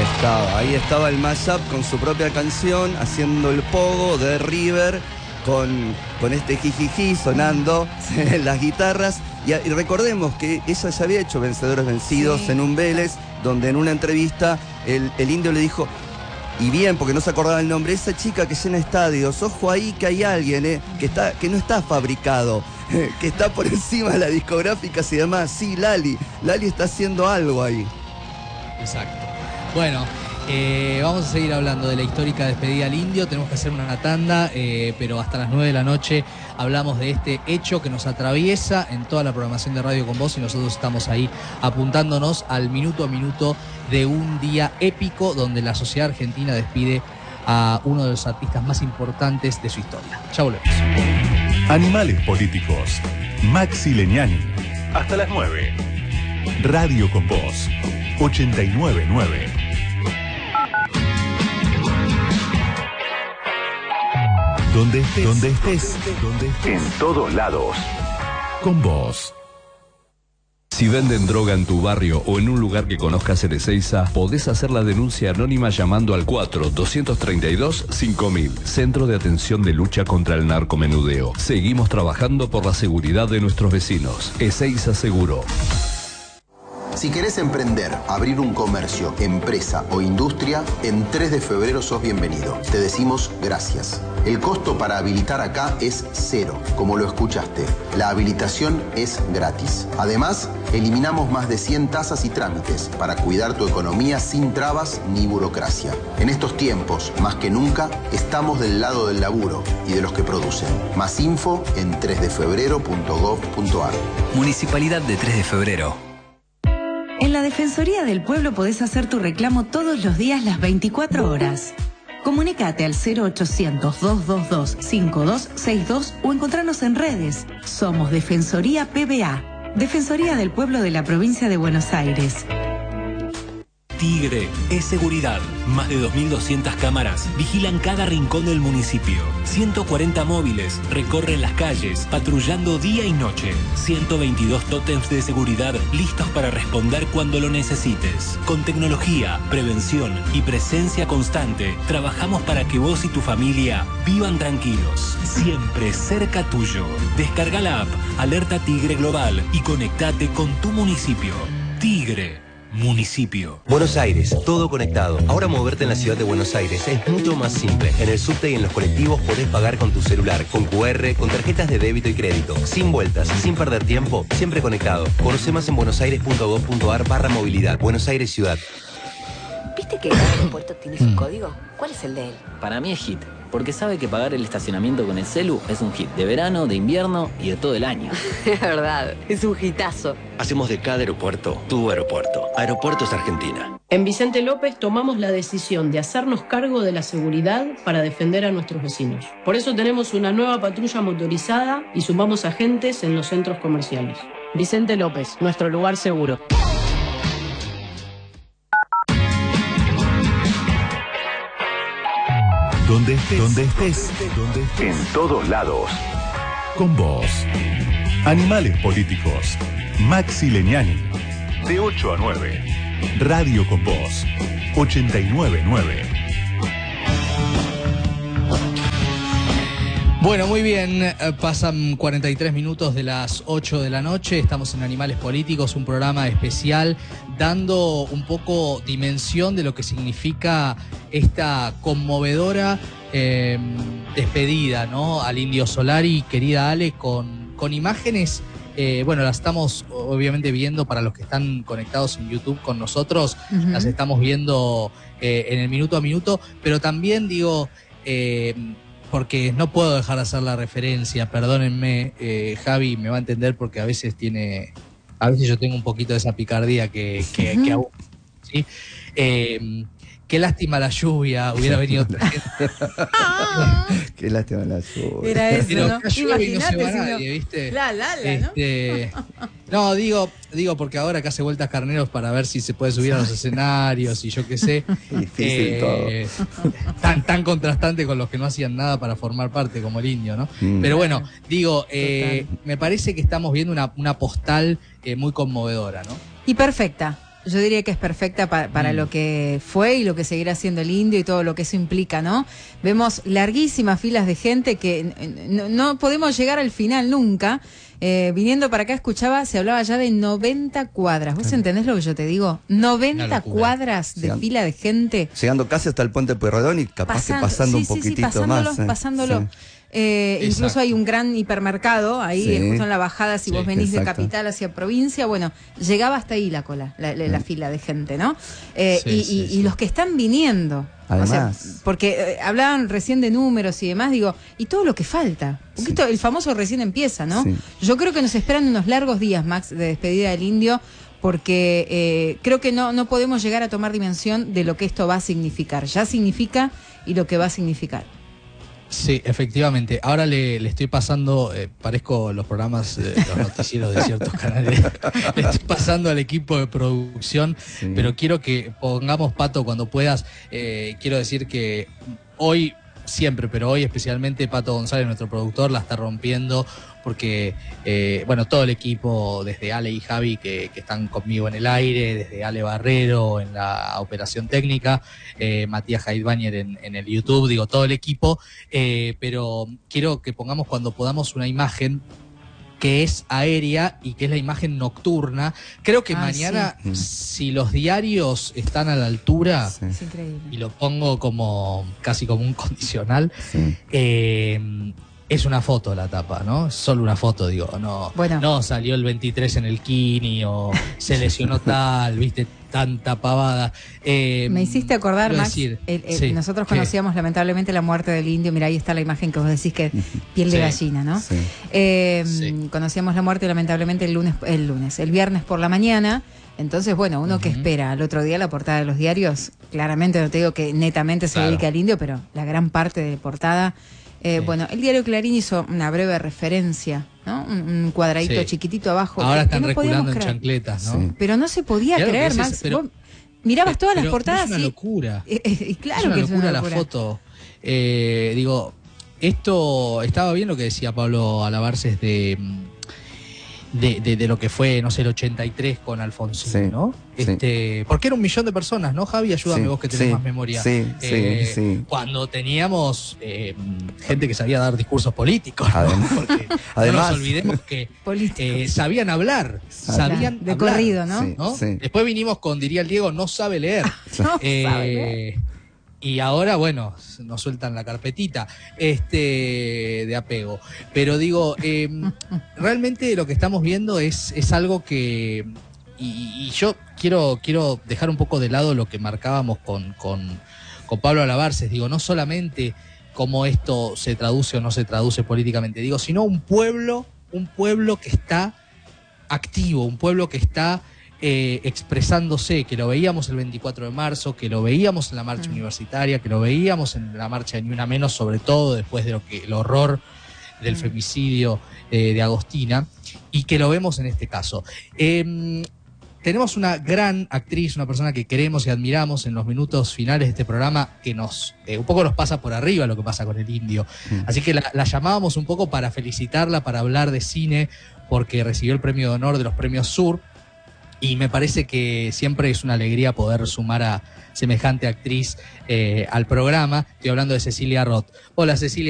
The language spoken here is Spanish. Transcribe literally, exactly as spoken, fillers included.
estaba, ahí estaba el mashup con su propia canción, haciendo el pogo de River, con, con este jijiji sonando en las guitarras. Y, y recordemos que ella ya había hecho Vencedores Vencidos sí. en un Vélez, donde en una entrevista el, el indio le dijo, y bien, porque no se acordaba el nombre, esa chica que llena estadios, ojo ahí que hay alguien eh, que, está, que no está fabricado, eh, que está por encima de las discográficas y demás. Sí, Lali, Lali está haciendo algo ahí. Exacto. Bueno, eh, vamos a seguir hablando de la histórica despedida al indio. Tenemos que hacer una tanda, eh, pero hasta las nueve de la noche hablamos de este hecho que nos atraviesa en toda la programación de Radio Con Vos, y nosotros estamos ahí apuntándonos al minuto a minuto de un día épico donde la sociedad argentina despide a uno de los artistas más importantes de su historia. Ya volvemos. Animales políticos. Maxi Leñani. Hasta las nueve. Radio Con Vos. ochenta y nueve punto nueve. Donde estés, donde estés, donde estés, en todos lados. Con Vos. Si venden droga en tu barrio o en un lugar que conozcas en Ezeiza, podés hacer la denuncia anónima llamando al cuatro dos tres dos cinco mil, Centro de Atención de Lucha contra el Narcomenudeo. Seguimos trabajando por la seguridad de nuestros vecinos. Ezeiza Seguro. Si querés emprender, abrir un comercio, empresa o industria, en tres de febrero sos bienvenido. Te decimos gracias. El costo para habilitar acá es cero, como lo escuchaste. La habilitación es gratis. Además, eliminamos más de cien tasas y trámites para cuidar tu economía sin trabas ni burocracia. En estos tiempos, más que nunca, estamos del lado del laburo y de los que producen. Más info en tres de febrero punto gov punto ar. Municipalidad de tres de febrero. En la Defensoría del Pueblo podés hacer tu reclamo todos los días las veinticuatro horas. Comunicate al cero ochocientos, dos dos dos, cinco dos seis dos o encontrarnos en redes. Somos Defensoría P B A, Defensoría del Pueblo de la Provincia de Buenos Aires. Tigre es seguridad. Más de dos mil doscientas cámaras vigilan cada rincón del municipio. ciento cuarenta móviles recorren las calles patrullando día y noche. ciento veintidós tótems de seguridad listos para responder cuando lo necesites. Con tecnología, prevención y presencia constante, trabajamos para que vos y tu familia vivan tranquilos, siempre cerca tuyo. Descarga la app Alerta Tigre Global y conectate con tu municipio. Tigre. Municipio. Buenos Aires, todo conectado. Ahora moverte en la ciudad de Buenos Aires es mucho más simple. En el subte y en los colectivos podés pagar con tu celular, con cu erre, con tarjetas de débito y crédito. Sin vueltas, sin perder tiempo, siempre conectado. Conoce más en buenosaires punto gov punto ar barra movilidad. Buenos Aires Ciudad. ¿Viste que cada aeropuerto tiene su código? ¿Cuál es el de él? Para mí es hit, porque sabe que pagar el estacionamiento con el celu es un hit de verano, de invierno y de todo el año. Es verdad, es un hitazo. Hacemos de cada aeropuerto tu aeropuerto. Aeropuertos Argentina. En Vicente López tomamos la decisión de hacernos cargo de la seguridad para defender a nuestros vecinos. Por eso tenemos una nueva patrulla motorizada y sumamos agentes en los centros comerciales. Vicente López, nuestro lugar seguro. Donde estés, donde estés, donde estés, en todos lados. Con Vos. Animales políticos. Maxi Leñani. De ocho a nueve. Radio Con Vos. ochenta y nueve punto nueve. Bueno, muy bien, pasan cuarenta y tres minutos de las ocho de la noche, estamos en Animales Políticos, un programa especial dando un poco dimensión de lo que significa esta conmovedora eh, despedida, ¿no?, al Indio Solari. Querida Ale, con, con imágenes, eh, bueno, las estamos obviamente viendo para los que están conectados en YouTube con nosotros, uh-huh. Las estamos viendo eh, en el minuto a minuto, pero también digo... Eh, porque no puedo dejar de hacer la referencia, perdónenme, eh, Javi me va a entender porque a veces tiene, a veces yo tengo un poquito de esa picardía que, que, uh-huh. que hago, ¿sí? Eh, qué lástima la lluvia, hubiera venido otra gente. Qué lástima la lluvia. Era eso, pero ¿no? Imagínate, no si nadie, ¿viste? La, la, la, este, ¿no? No, digo, digo porque ahora que hace vueltas Carneros para ver si se puede subir a los escenarios y yo qué sé. Difícil eh, todo. Tan, tan contrastante con los que no hacían nada para formar parte, como el Indio, ¿no? Mm. Pero bueno, digo, eh, me parece que estamos viendo una, una postal eh, muy conmovedora, ¿no? Y perfecta. yo diría que es perfecta pa para mm. lo que fue y lo que seguirá siendo el Indio y todo lo que eso implica, ¿no? Vemos larguísimas filas de gente que no, no podemos llegar al final nunca. Eh, viniendo para acá escuchaba, se hablaba ya de noventa cuadras. ¿Vos entendés lo que yo te digo? noventa cuadras de Llegando, fila de gente. Llegando casi hasta el puente Pueyrredón y capaz Pasando, que pasando sí, un poquitito sí, sí, pasándolo, más. Eh. Pasándolo. Sí. Eh, incluso hay un gran hipermercado ahí, sí, justo en la bajada, si sí, vos venís exacto. de capital hacia provincia, bueno, llegaba hasta ahí la cola, la, la, la fila de gente, ¿no? Eh, sí, y, sí, y, sí. y los que están viniendo, además, o sea, porque eh, hablaban recién de números y demás, digo, y todo lo que falta, porque sí. esto, el famoso recién empieza, ¿no? Sí. Yo creo que nos esperan unos largos días, Max, de despedida del Indio, porque eh, creo que no, no podemos llegar a tomar dimensión de lo que esto va a significar, ya significa y lo que va a significar. Sí, efectivamente. Ahora le, le estoy pasando, eh, parezco los programas, eh, los noticieros de ciertos canales, le estoy pasando al equipo de producción, sí. pero quiero que pongamos, Pato, cuando puedas, eh, quiero decir que hoy, siempre, pero hoy especialmente Pato González, nuestro productor, la está rompiendo porque, eh, bueno, todo el equipo, desde Ale y Javi, que, que están conmigo en el aire, desde Ale Barrero en la operación técnica, eh, Matías Heidbañer en, en el YouTube, digo, todo el equipo, eh, pero quiero que pongamos cuando podamos una imagen que es aérea y que es la imagen nocturna. Creo que ah, mañana, sí. si los diarios están a la altura, sí. es increíble. Y lo pongo como casi como un condicional, sí. eh, es una foto la tapa, ¿no? Es solo una foto, digo, no, bueno. no salió el veintitrés en el Kini o se lesionó tal, viste, tanta pavada. Eh, Me hiciste acordar, Max, decir, el, el, sí, nosotros conocíamos ¿qué? lamentablemente la muerte del Indio, mira, ahí está la imagen que vos decís que piel de sí. gallina, ¿no? Sí. Eh, sí. Conocíamos la muerte lamentablemente el lunes, el lunes, el viernes por la mañana. Entonces, bueno, uno uh-huh. que espera al otro día la portada de los diarios, claramente no te digo que netamente se claro. dedique al Indio, pero la gran parte de portada. Eh, sí. Bueno, el diario Clarín hizo una breve referencia, ¿no? Un, un cuadradito sí. chiquitito abajo. Ahora que, están que no reculando en chancletas, ¿no? Sí. Pero no se podía creer, Max. Ese, pero, Vos mirabas pero, todas pero las portadas es una y... locura. Eh, eh, claro es una que locura, es una la locura. foto. Eh, digo, esto estaba bien lo que decía Pablo Alabarces de... De, de, de lo que fue, no sé, el ochenta y tres con Alfonsín, sí, ¿no? Este, sí. Porque era un millón de personas, ¿no, Javi? Ayúdame sí, vos que tenés sí, más memoria. Sí, eh, sí, sí. Cuando teníamos eh, gente que sabía dar discursos políticos, ¿no? Porque además, no nos olvidemos que eh, sabían hablar, sabían de hablar, corrido, ¿no? Sí, ¿no? Sí. Después vinimos con, diría el Diego, no sabe leer. no eh, sabe leer. Y ahora, bueno, nos sueltan la carpetita este de apego. Pero digo, eh, realmente lo que estamos viendo es, es algo que... Y, y yo quiero, quiero dejar un poco de lado lo que marcábamos con, con, con Pablo Alabarces. Digo, no solamente cómo esto se traduce o no se traduce políticamente, digo, sino un pueblo, un pueblo que está activo, un pueblo que está... Eh, expresándose, que lo veíamos el veinticuatro de marzo, que lo veíamos en la marcha mm. universitaria, que lo veíamos en la marcha de Ni Una Menos, sobre todo después de lo que el horror del mm. femicidio eh, de Agostina, y que lo vemos en este caso. Eh, tenemos una gran actriz, una persona que queremos y admiramos en los minutos finales de este programa, que nos eh, un poco nos pasa por arriba lo que pasa con el Indio. Mm. Así que la, la llamábamos un poco para felicitarla, para hablar de cine, porque recibió el premio de honor de los premios Sur. Y me parece que siempre es una alegría poder sumar a semejante actriz eh, al programa. Estoy hablando de Cecilia Roth. Hola, Cecilia.